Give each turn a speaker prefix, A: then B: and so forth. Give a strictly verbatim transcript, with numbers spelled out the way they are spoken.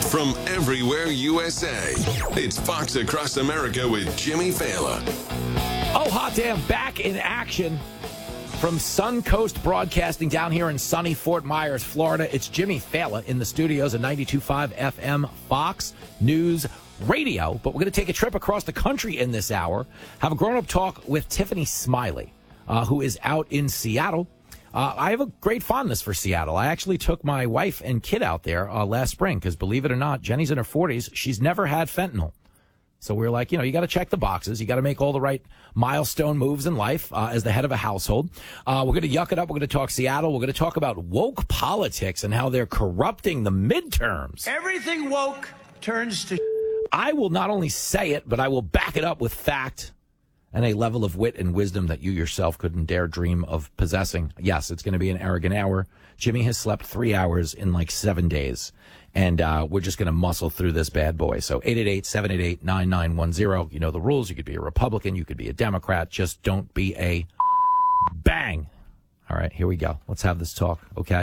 A: from everywhere U S A. It's Fox Across America with Jimmy Fallon.
B: Oh, hot damn, back in action from Suncoast Broadcasting down here in sunny Fort Myers, Florida. It's Jimmy Fallon in the studios at ninety-two point five F M Fox News Radio. But we're going to take a trip across the country in this hour. Have a grown-up talk with Tiffany Smiley, uh, who is out in Seattle. Uh, I have a great fondness for Seattle. I actually took my wife and kid out there uh, last spring because, believe it or not, Jenny's in her forties. She's never had fentanyl. So we were like, you know, you got to check the boxes. You got to make all the right milestone moves in life uh, as the head of a household. Uh, we're going to yuck it up. We're going to talk Seattle. We're going to talk about woke politics and how they're corrupting the midterms.
C: Everything woke turns to...
B: I will not only say it, but I will back it up with fact and a level of wit and wisdom that you yourself couldn't dare dream of possessing. Yes, it's going to be an arrogant hour. Jimmy has slept three hours in like seven days. And uh, we're just going to muscle through this bad boy. So eight eight eight, seven eight eight, nine nine one zero. You know the rules. You could be a Republican. You could be a Democrat. Just don't be a bang. All right, here we go. Let's have this talk, okay?